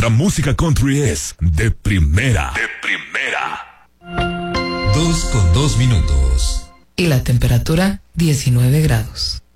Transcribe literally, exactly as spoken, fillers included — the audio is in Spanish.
la música country es de primera. De primera. Dos con dos minutos. Y la temperatura, diecinueve grados.